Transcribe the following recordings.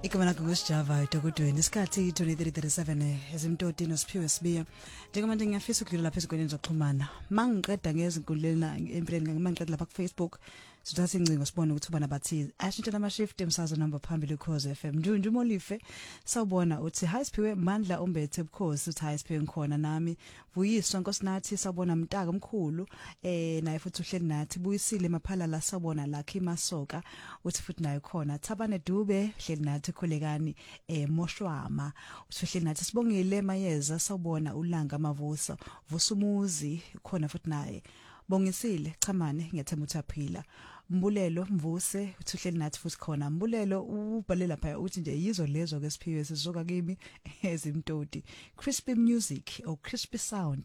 Igama lakho ngusijava edokotweni isikhathi 23:37 ezimtoti noSiphiwe Sibiya njengamanje ngiyafisa ukudlula lapha ezikweneni zokuxhumana mangiqeda ngezinkundleni empilweni ngimangiqeda lapha ku Facebook sithatha ingcingo sibone ukuthi ubana bathi ashintsha nama shift emsazo number phambili Khosi FM Njunju Molife sawubona uthi hi Siphiwe Mandla Umbethe Bukhosi uthi hi Siphiwe ngikhona nami Vuyiswa Nkosinathi sawubona Mtaka omkhulu naye futhi uhleli nathi Buyisile Maphala la sawubona Lucky Masoka uthi futhi naye khona Thabane Dube hleli nathi Khulekani Moshwama uthi hleli nathi Sibongile Mayeza sawubona Ulanga Mavuso Vusumuzi khona futhi naye Bongisile Chamane ngiyethemba uthaphila Mbulelo Mvuse uthuhleli nathi futhi khona Mbulelo ubhale lapha uthi nje yizo lezo ke Siphiwe sizoka kimi ezimtoti Crispy Music or Crispy Sound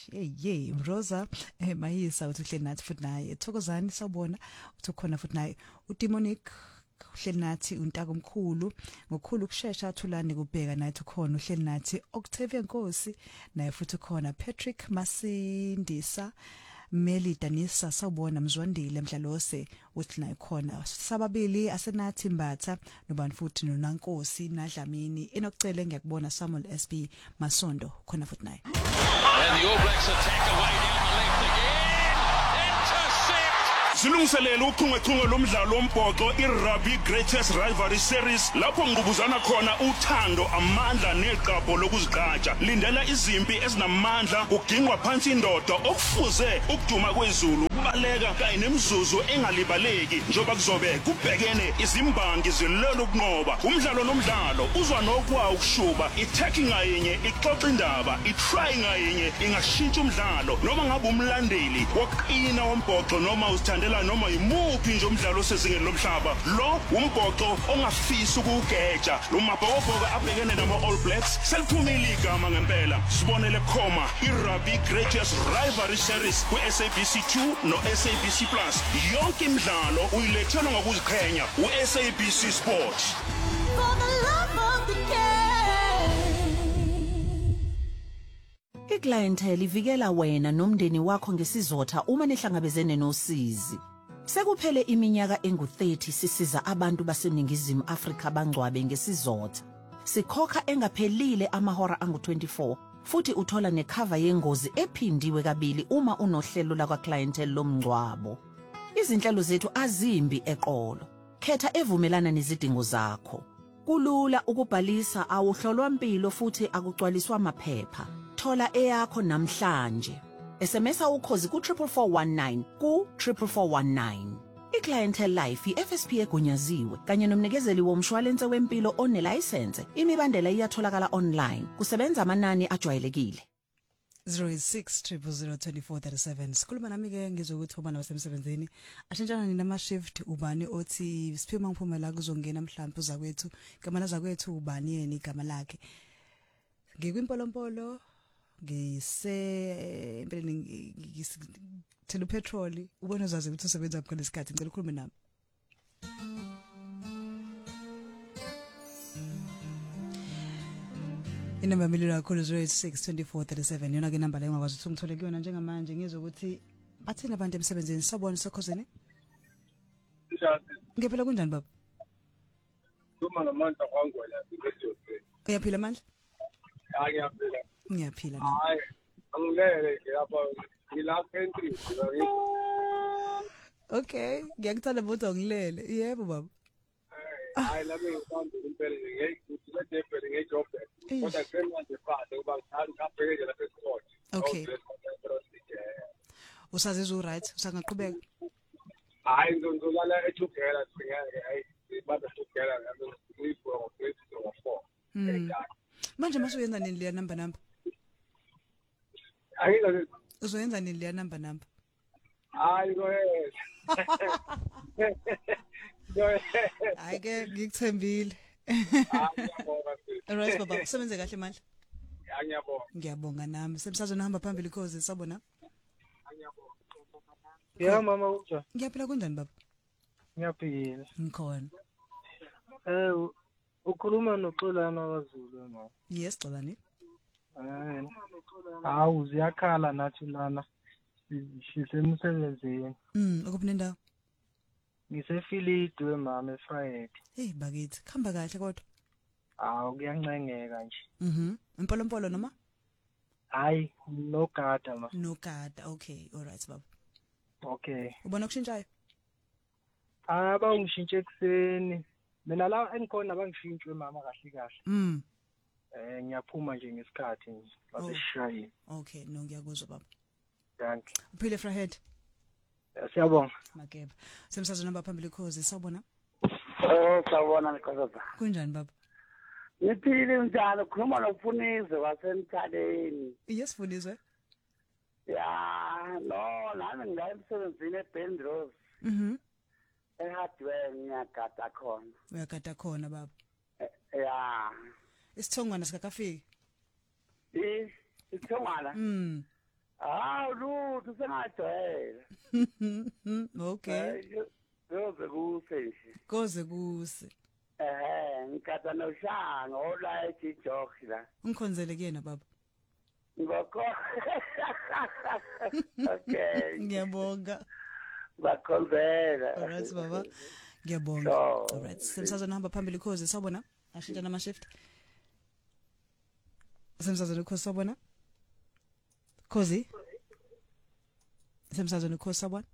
hey Rosa Mayisa uthuhleli nathi futhi naye Thokozani sawubona uthukhona futhi naye uDemonic uhleli nathi uNtaka omkhulu ngokukhulu kusheshsha athulani kubheka nathi khona uhleli nathi Octavian Nkosi naye futhi khona Patrick Masindisa Meli Danisa sawubona Mzwandile Mdlalose uthi naye khona sababili asenathi Mbatha nobani futhi noNankosi naDlamini enokucela ngiyakubona Samuel SB Masondo khona futhi naye And the All Blacks attack away down the left again. Intercept. Silungiselele uchungechunge lomdlalo wombhoxo iRugby Greatest Rivalry Series lapho ngqubuzana khona uthando amandla neqapho lokuzigqaja lindela izimpi ezinamandla kugingwa phansi indoda okufuze ukuduma kwezulu kubaleka kanye nemzuzu engalibaleki njoba kuzobe kubhekene izimbangi zilelo kunqoba umdlalo nomdlalo uzwa nokwa ukushuba itagging ngayinye ixoxa indaba itry ngayinye ingashintsha umdlalo noma ngabe umlandeli woqina wombhoxo noma uzithandela noma imuphi nje umdlalo osezingeni lomhlaba lo umbhoxo ongafisa ukugeja lo mabhokobhoko abhekene nama All Blacks seliphumile igama ngempela sibonele khoma iRugby Greatest Rivalry Series ku SABC2 no SABC Plus yonke imidlalo uyilethelwa ngokuziqhenya uSABC Sports For the love of the game. Iclientele ivikela wena nomndeni wakho ngesizotha uma nihlangabezene nosizi. Sekuphele iminyaka engu30 sisiza abantu baseningizimu Afrika bangcwabe ngesizotha. Sikhokha engaphelile amahora angu24 futhi uthola necover yengozi ephindiwe kabili uma unohlelo la clientele lomngcwabo. Izinhlelo zethu azimbi eqolo. Khetha evumelana nezidingo zakho. Kulula ukubhalisa awuhlolwa impilo futhi akugcwaliswa amaphepha. Thola eyakho namhlanje. SMSa ukhozi ku 44419 ku 44419. iClientele Life iFSP egunyaziwe kanye nomnikezeli womshwalense wempilo onelicense. Imibandela iyatholakala online. Kusebenza amanani ajwayelekile. 06002437 sikhuluma nami ke ngizokuthi ubani wasemsebenzini ashintshana nina ama shift ubani othi Siphiwe mangiphumela kuzongena mhlawumbe uzakwethu igama lazakwethu ubani yena igama lakhe ngikwimpolompolo ngise empeleni ngithela upetrol ubona uzazi ukuthi usebenza ngakho lesikhathi ngicela ukukhuluma nami Inamba mililo kakhulu 062437 yona ke number la engakwazi ukuthi ngithole kuyona njengamanje ngizwe ukuthi bathina abantu emsebenzini sabona sokhozene Ngiyaphila kunjani baba Uma namandla kwangwela ngejose Uyaphila mandla Ngiyaphila Ngiyaphila hayi angilele ke lapha ngilapha entry Okay ngiyakuthanda ukuthi ngilele yebo baba hayi lapha ngihambe impela ngeke ngidebele ngejob kodwa ngisemanje phandle kuba ngithanda ngabheke lapha eSport Okay Usazizwa right usangaqhubeka hayi ngizolala ethugela singeke hayi baba ethugela ngizifuna ngo4 Manje masuyenza nini le number Ayilo uzoyenza nini le number Hayi go ahead Go ahead Ayike ngikuthembile Alright baba usebenze kahle mandla Ngiyabonga nami semsazo nahamba phambili cause sabona Yeah mama utsha Ngiyaphila kunjani baba Ngiyaphila Ngikhona ukhuluma noXolani waZulu mama Yes Xolani Hawu ziyakhala nathi lana sisemsebenzini ukuphi nendawo Ngisefilidwe mama eFriday. Hey bakithi, khamba kahle kodwa. Kuyancengeka nje. Impolo noma? Hayi, no gada ma. No gada. Okay, all right baba. Okay. Ubona kushintshayo? Bangishintshe ekseni. Mina la engikhona bangishintshwe mama kahle. Ngiyaphuma nje ngesikhathi nje. Basishayini. Okay, no ngiyakuzwa baba. Thank you. Uphile Frahead. Siyabonga. Makeba. Semsazwe namba phambili khozi sawubona? Sawubona Nkosi. Kunjani baba? Ngiphile njalo khuluma noFunize wasemthaleni. Yes Funizwe. Ya, no, nami ngayemsebenzini eBendros. Ehardware ngiyagada khona. Uyagada khona baba. Ya. Isithongwana sikakafiki. Isithongwana? Lutho sengajwayela. Okay. Koze kuse. Ngikada noshanga ola eJoki la. Ungikhonzele kuyena baba. Ngoko. Okay. Ngiyabonga. Bakhonzela. Alright baba. Ngiyabonga. Alright. Semsazwe namba phambili khozi sawubona? Ashintsha nama shift. Semsazwe khozi sawubona? Khozi? Semsazwe khozi sawubona?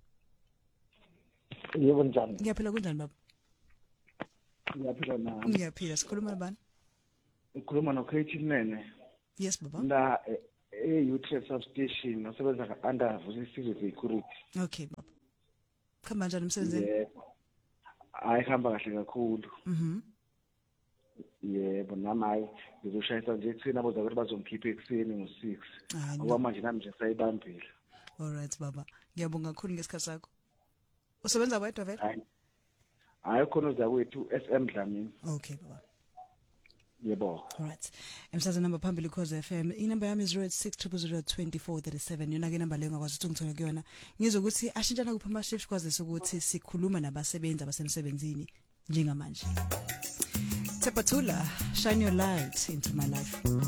Yebo njani? Ngiyaphila kunjani baba? Ngiyaphila na. Ngiyaphila sikhuluma nabani? Ukhuluma noKhethi Nene. Yes baba. La e-Utress substation osebenza under Vusisizwe Security. Okay baba. Khamba njani umsebenzini? Yebo. Ayihamba kahle kakhulu. Yebo nami ngizoshayisa nje ekuthina boza ukuthi bazongikhipha ekseni ngo6. Ngoba manje nami nje sayibambile. Alright baba. Ngiyabonga kakhulu ngesikhathi sakho. Usebenza wedwa vele? Hayi khona uzakwethu SM Dlamini. Okay baba. Yebo. Alright. Emsazwe namba phambili Khoze FM. Inamba yami is 0860002437. Yona ke number leyo ngakwazi ukuthi ngithola kuyona. Ngizokuthi ashintshana kuphi ama shift kwazi ukuthi sikhuluma nabasebenzi abasemsebenzini njengamanje. Tepatula, shine your light into my life.